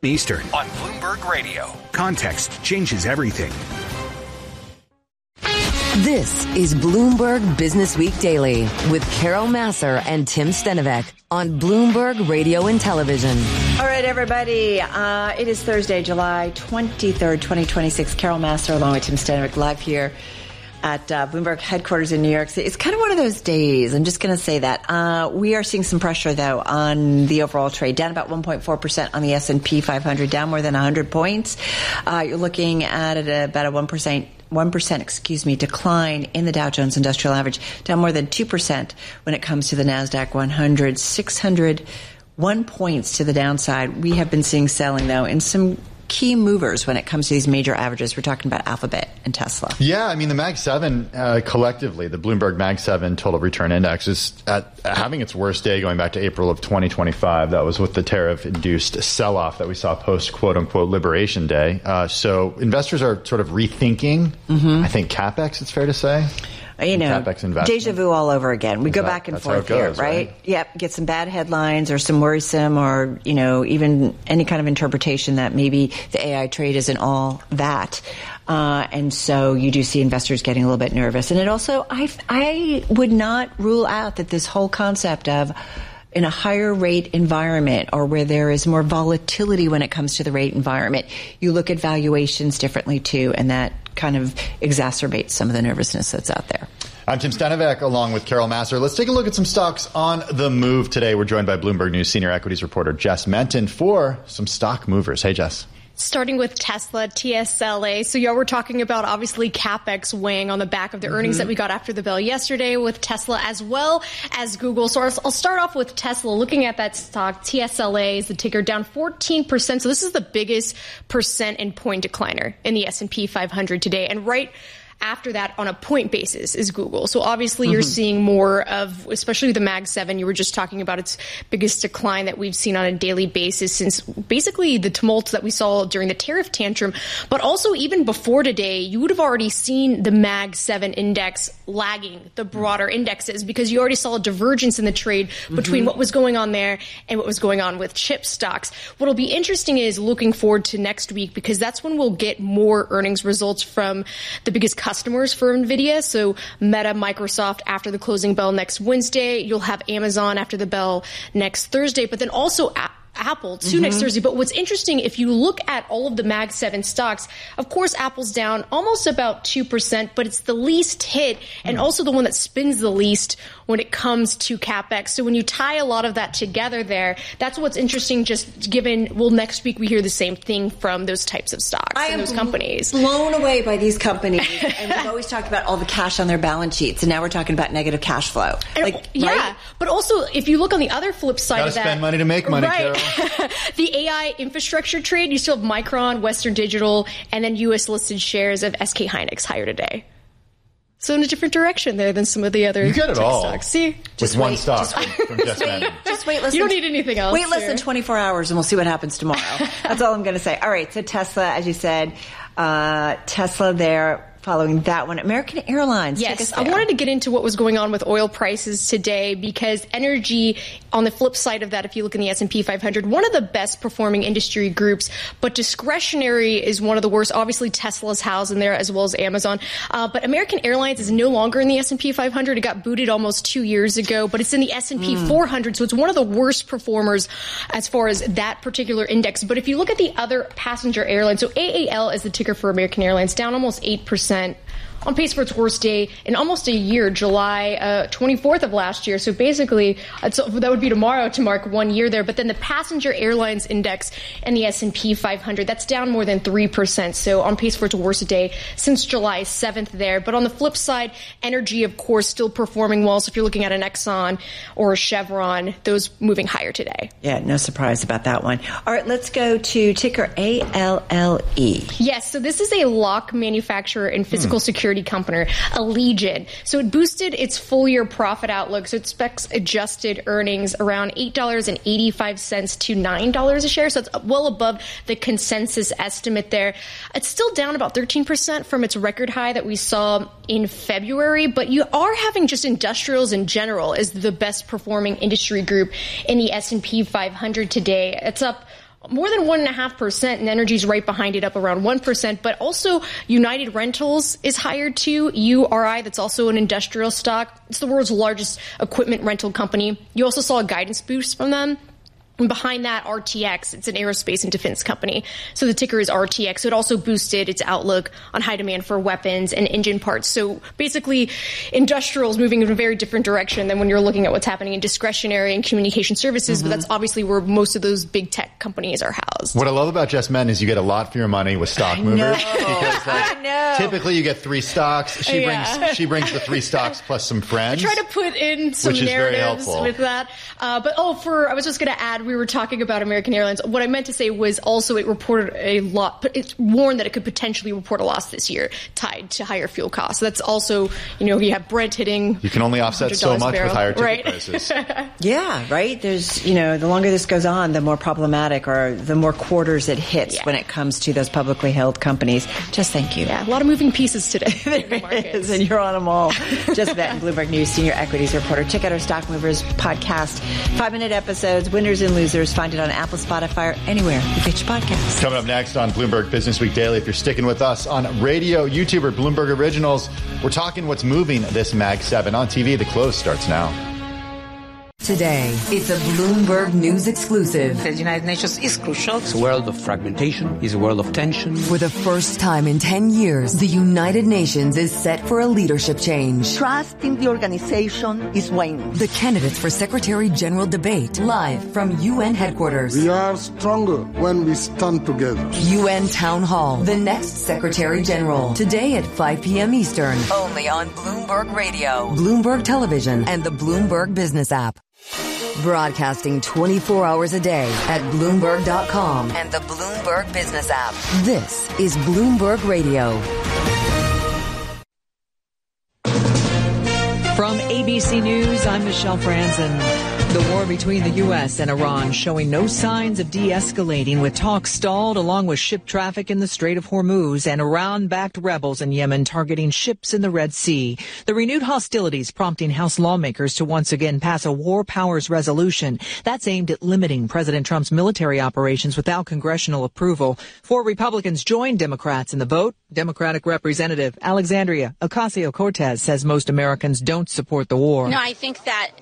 Eastern on Bloomberg Radio. Context changes everything. This is Bloomberg Business Week Daily with Carol Massar and Tim Stenovec on Bloomberg Radio and Television. All right, everybody. It is Thursday, July 23rd, 2026. Carol Massar along with Tim Stenovec live here at Bloomberg headquarters in New York City. It's kind of one of those days. I'm just going to say that. We are seeing some pressure, though, on the overall trade. Down about 1.4% on the S&P 500, down more than 100 points. You're looking at about a 1% decline in the Dow Jones Industrial Average, down more than 2% when it comes to the NASDAQ 100, 601 points to the downside. We have been seeing selling, though, in some key movers when it comes to these major averages. We're talking about Alphabet and Tesla. Yeah, I mean, the Mag 7 collectively, the Bloomberg Mag 7 Total Return Index is having its worst day going back to April of 2025. That was with the tariff-induced sell-off that we saw post quote-unquote Liberation Day. So investors are sort of rethinking, I think, CapEx, it's fair to say. Deja vu all over again. We go back and forth here, right? Yep. Get some bad headlines or some worrisome or, even any kind of interpretation that maybe the AI trade isn't all that. And so you do see investors getting a little bit nervous. And it also, I would not rule out that this whole concept of in a higher rate environment or where there is more volatility when it comes to the rate environment, you look at valuations differently too, and that kind of exacerbates some of the nervousness that's out there. I'm Tim Stenovec along with Carol Massar. Let's take a look at some stocks on the move today. We're joined by Bloomberg News senior equities reporter Jess Menton for some stock movers. Hey, Jess. Starting with Tesla, TSLA. So, we're talking about obviously CapEx weighing on the back of the earnings that we got after the bell yesterday with Tesla as well as Google. So I'll start off with Tesla. Looking at that stock, TSLA is the ticker, down 14%. So this is the biggest percent and point decliner in the S&P 500 today. And right after that, on a point basis, is Google. So obviously you're seeing more of, especially the Mag 7, you were just talking about its biggest decline that we've seen on a daily basis since basically the tumult that we saw during the tariff tantrum. But also even before today, you would have already seen the Mag 7 index lagging the broader indexes because you already saw a divergence in the trade between what was going on there and what was going on with chip stocks. What'll be interesting is looking forward to next week because that's when we'll get more earnings results from the biggest customers for NVIDIA. So Meta, Microsoft after the closing bell next Wednesday. You'll have Amazon after the bell next Thursday, but then also Apple too next Thursday. But what's interesting, if you look at all of the Mag 7 stocks, of course, Apple's down almost about 2%, but it's the least hit and also the one that spins the least when it comes to CapEx. So when you tie a lot of that together there, that's what's interesting, just given, next week we hear the same thing from those types of stocks and those companies. Blown away by these companies. And we've always talked about all the cash on their balance sheets, and now we're talking about negative cash flow. Right? But also, if you look on the other flip side of that. Gotta spend money to make money, right. Carol. The AI infrastructure trade, you still have Micron, Western Digital, and then U.S. listed shares of SK Hynix higher today. So in a different direction there than some of the other you get it all. Stocks. See? Just one stock from Jess Menton. Just wait. Listen. You don't need anything else. Wait less than 24 hours and we'll see what happens tomorrow. That's all I'm going to say. All right. So Tesla, as you said, Tesla there. Following that one, American Airlines. Yes, I wanted to get into what was going on with oil prices today because energy, on the flip side of that, if you look in the S&P 500, one of the best performing industry groups, but discretionary is one of the worst. Obviously, Tesla's housed in there as well as Amazon. But American Airlines is no longer in the S&P 500. It got booted almost 2 years ago, but it's in the S&P 400. So it's one of the worst performers as far as that particular index. But if you look at the other passenger airlines, so AAL is the ticker for American Airlines, down almost 8%. On pace for its worst day in almost a year, July 24th of last year. So basically, that would be tomorrow to mark 1 year there. But then the passenger airlines index and the S&P 500, that's down more than 3%. So on pace for its worst day since July 7th there. But on the flip side, energy, of course, still performing well. So if you're looking at an Exxon or a Chevron, those moving higher today. Yeah, no surprise about that one. All right, let's go to ticker ALLE. Yes, so this is a lock manufacturer and physical security company, Allegion. So it boosted its full year profit outlook. So it expects adjusted earnings around $8.85 to $9 a share. So it's well above the consensus estimate there. It's still down about 13% from its record high that we saw in February, but you are having just industrials in general is the best performing industry group in the S&P 500 today. It's up more than 1.5%, and energy's right behind it, up around 1%. But also, United Rentals is higher too. URI, that's also an industrial stock. It's the world's largest equipment rental company. You also saw a guidance boost from them. And behind that, RTX, it's an aerospace and defense company. So the ticker is RTX. So it also boosted its outlook on high demand for weapons and engine parts. So basically, industrial is moving in a very different direction than when you're looking at what's happening in discretionary and communication services. But that's obviously where most of those big tech companies are housed. What I love about Jess Men is you get a lot for your money with stock movers. Because I know. Typically you get 3 stocks. She brings the 3 stocks plus some friends. I try to put in some narratives with that. I was just going to add, we were talking about American Airlines. What I meant to say was also it reported a lot, but it warned that it could potentially report a loss this year tied to higher fuel costs. So that's also, you have Brent hitting. You can only offset so much with higher ticket prices. Yeah, right. There's, the longer this goes on, the more problematic or the more quarters it hits when it comes to those publicly held companies. Just thank you. Yeah, a lot of moving pieces today. There is, and you're on them all. Just that, Bloomberg News senior equities reporter. Check out our Stock Movers podcast. 5-minute episodes, winners and losers. Find it on Apple, Spotify, or anywhere you get your podcasts. Coming up next on Bloomberg Business Week Daily, if you're sticking with us on radio, YouTube, or Bloomberg Originals, we're talking what's moving this Mag 7 on TV. The close starts now. Today, it's a Bloomberg News exclusive. The United Nations is crucial. It's a world of fragmentation. It's a world of tension. For the first time in 10 years, the United Nations is set for a leadership change. Trust in the organization is waning. The candidates for Secretary General debate live from UN headquarters. We are stronger when we stand together. UN Town Hall, the next Secretary General. Today at 5 p.m. Eastern. Only on Bloomberg Radio, Bloomberg Television, and the Bloomberg Business app. Broadcasting 24 hours a day at Bloomberg.com and the Bloomberg Business app. This is Bloomberg Radio. From ABC News, I'm Michelle Franzen. The war between the U.S. and Iran showing no signs of de-escalating, with talks stalled along with ship traffic in the Strait of Hormuz and Iran-backed rebels in Yemen targeting ships in the Red Sea. The renewed hostilities prompting House lawmakers to once again pass a war powers resolution that's aimed at limiting President Trump's military operations without congressional approval. 4 Republicans joined Democrats in the vote. Democratic Representative Alexandria Ocasio-Cortez says most Americans don't support the war. No, I think that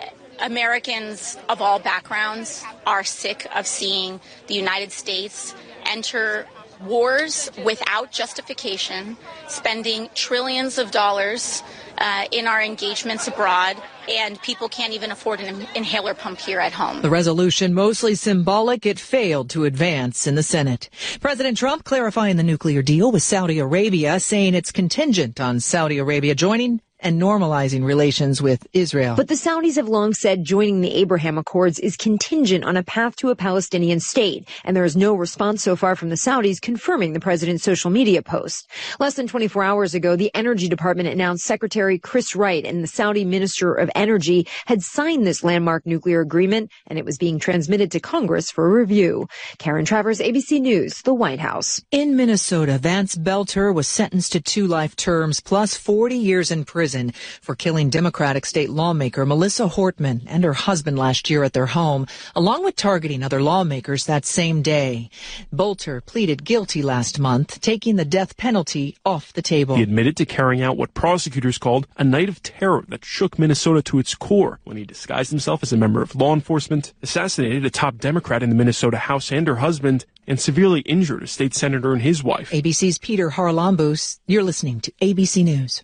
Americans of all backgrounds are sick of seeing the United States enter wars without justification, spending trillions of dollars in our engagements abroad, and people can't even afford an inhaler pump here at home. The resolution, mostly symbolic, it failed to advance in the Senate. President Trump clarifying the nuclear deal with Saudi Arabia, saying it's contingent on Saudi Arabia joining and normalizing relations with Israel. But the Saudis have long said joining the Abraham Accords is contingent on a path to a Palestinian state, and there is no response so far from the Saudis confirming the president's social media post. Less than 24 hours ago, the Energy Department announced Secretary Chris Wright and the Saudi Minister of Energy had signed this landmark nuclear agreement, and it was being transmitted to Congress for review. Karen Travers, ABC News, the White House. In Minnesota, Vance Belter was sentenced to 2 life terms plus 40 years in prison for killing Democratic state lawmaker Melissa Hortman and her husband last year at their home, along with targeting other lawmakers that same day. Bolter pleaded guilty last month, taking the death penalty off the table. He admitted to carrying out what prosecutors called a night of terror that shook Minnesota to its core when he disguised himself as a member of law enforcement, assassinated a top Democrat in the Minnesota House and her husband, and severely injured a state senator and his wife. ABC's Peter Haralambous. You're listening to ABC News.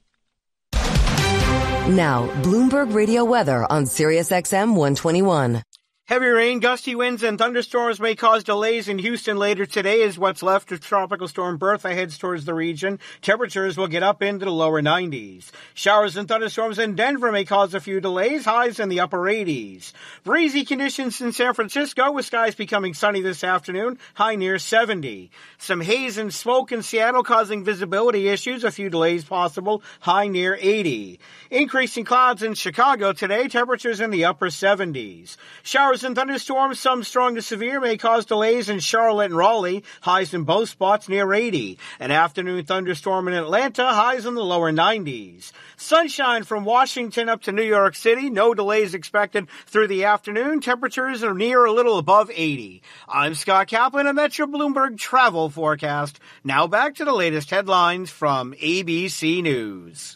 Now, Bloomberg Radio weather on SiriusXM 121. Heavy rain, gusty winds, and thunderstorms may cause delays in Houston later today as what's left of Tropical Storm Bertha heads towards the region. Temperatures will get up into the lower 90s. Showers and thunderstorms in Denver may cause a few delays, highs in the upper 80s. Breezy conditions in San Francisco with skies becoming sunny this afternoon, high near 70. Some haze and smoke in Seattle causing visibility issues, a few delays possible, high near 80. Increasing clouds in Chicago today, temperatures in the upper 70s. Showers Showers and thunderstorms, some strong to severe, may cause delays in Charlotte and Raleigh. Highs in both spots near 80. An afternoon thunderstorm in Atlanta, highs in the lower 90s. Sunshine from Washington up to New York City. No delays expected through the afternoon. Temperatures are near a little above 80. I'm Scott Kaplan, a Metro Bloomberg travel forecast. Now back to the latest headlines from ABC News.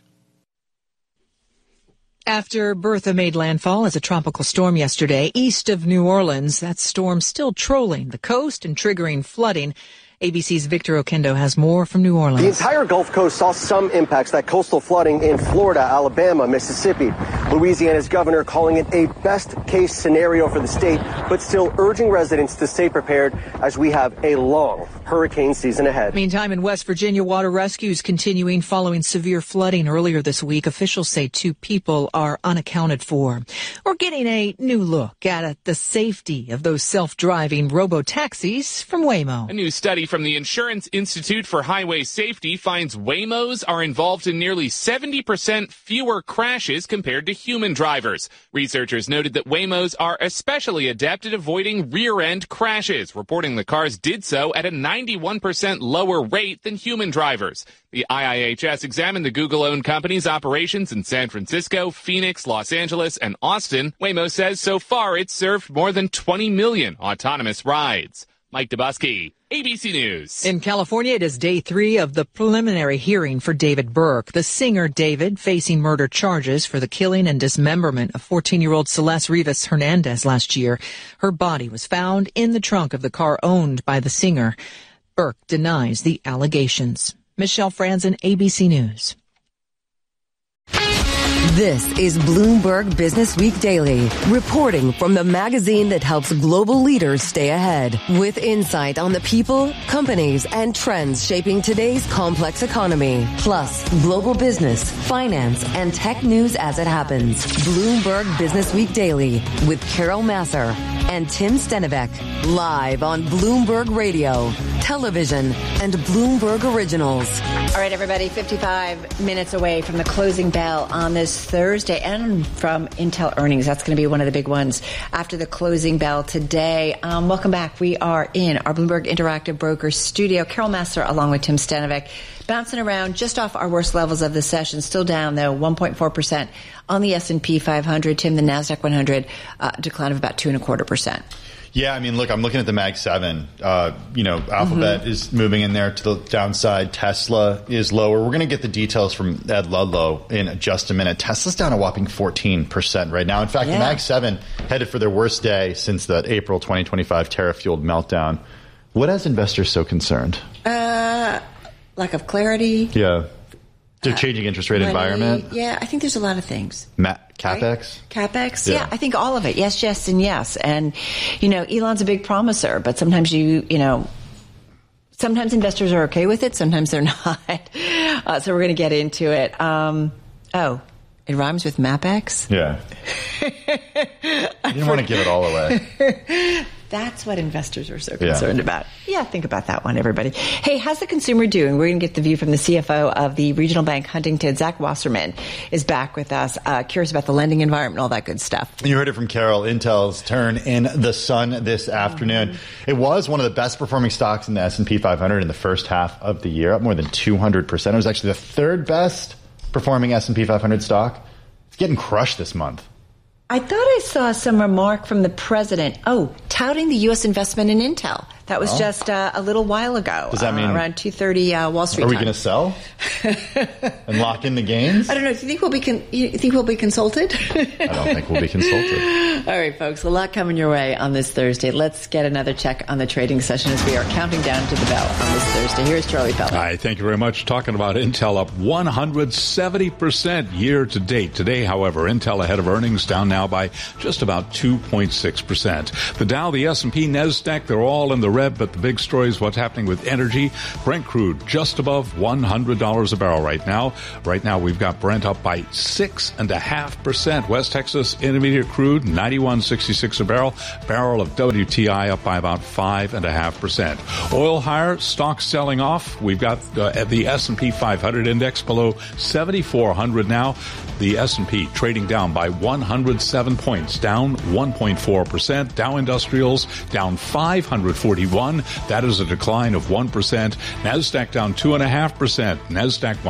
After Bertha made landfall as a tropical storm yesterday east of New Orleans, that storm still trolling the coast and triggering flooding. ABC's Victor Oquendo has more from New Orleans. The entire Gulf Coast saw some impacts, that coastal flooding in Florida, Alabama, Mississippi. Louisiana's governor calling it a best-case scenario for the state, but still urging residents to stay prepared as we have a long hurricane season ahead. Meantime, in West Virginia, water rescues continuing following severe flooding earlier this week. Officials say 2 people are unaccounted for. We're getting a new look at the safety of those self-driving robo-taxis from Waymo. A new study from the Insurance Institute for Highway Safety finds Waymos are involved in nearly 70% fewer crashes compared to human drivers. Researchers noted that Waymos are especially adept at avoiding rear-end crashes, reporting the cars did so at a 91% lower rate than human drivers. The IIHS examined the Google-owned company's operations in San Francisco, Phoenix, Los Angeles, and Austin. Waymo says so far it's served more than 20 million autonomous rides. Mike Dubusky, ABC News. In California, it is day 3 of the preliminary hearing for David Burke. The singer David facing murder charges for the killing and dismemberment of 14-year-old Celeste Rivas Hernandez last year. Her body was found in the trunk of the car owned by the singer. Burke denies the allegations. Michelle Franzen, ABC News. This is Bloomberg Business Week Daily, reporting from the magazine that helps global leaders stay ahead, with insight on the people, companies, and trends shaping today's complex economy, plus global business, finance, and tech news as it happens. Bloomberg Business Week Daily with Carol Massar and Tim Stenivek, live on Bloomberg Radio, television, and Bloomberg Originals. All right, everybody, 55 minutes away from the closing bell on this Thursday and from Intel earnings. That's going to be one of the big ones after the closing bell today. Welcome back. We are in our Bloomberg Interactive Brokers studio. Carol Massar along with Tim Stenivek, bouncing around just off our worst levels of the session. Still down, though, 1.4% on the S&P 500. Tim, the NASDAQ 100, decline of about 2.25%. Yeah, I mean, look, I'm looking at the Mag 7. Alphabet is moving in there to the downside. Tesla is lower. We're going to get the details from Ed Ludlow in just a minute. Tesla's down a whopping 14% right now. In fact, the Mag 7 headed for their worst day since the April 2025 tariff-fueled meltdown. What has investors so concerned? Lack of clarity. Yeah. The changing interest rate environment. Yeah, I think there's a lot of things. CapEx? Right? CapEx? Yeah, I think all of it. Yes, yes, and yes. And, Elon's a big promiser, but sometimes sometimes investors are okay with it, sometimes they're not. So we're going to get into it. It rhymes with MapX? Yeah. You didn't want to give it all away. That's what investors are so concerned about. Yeah, think about that one, everybody. Hey, how's the consumer doing? We're going to get the view from the CFO of the regional bank Huntington. Zach Wasserman is back with us. Curious about the lending environment and all that good stuff. You heard it from Carol. Intel's turn in the sun this afternoon. It was one of the best performing stocks in the S&P 500 in the first half of the year, up more than 200%. It was actually the third best performing S&P 500 stock. It's getting crushed this month. I thought I saw some remark from the president, touting the U.S. investment in Intel. That was just a little while ago. Does that mean around 2:30 Wall Street time? Are we going to sell and lock in the gains? I don't know. Do you think we'll be consulted? I don't think we'll be consulted. All right, folks. A lot coming your way on this Thursday. Let's get another check on the trading session as we are counting down to the bell on this Thursday. Here's Charlie Pelley. Hi, thank you very much. Talking about Intel up 170% year to date. Today, however, Intel ahead of earnings, down now by just about 2.6%. The Dow, the S&P, NASDAQ, they're all in the red, but the big story is what's happening with energy. Brent crude just above $100 a barrel right now. Right now, we've got Brent up by 6.5%. West Texas Intermediate crude, 91.66 a barrel. Barrel of WTI up by about 5.5%. Oil higher, stocks selling off. We've got the S&P 500 index below 7,400 now. The S&P trading down by 160 7 points, down 1.4%. Dow Industrials down 541. That is a decline of 1%. NASDAQ down 2.5%. NASDAQ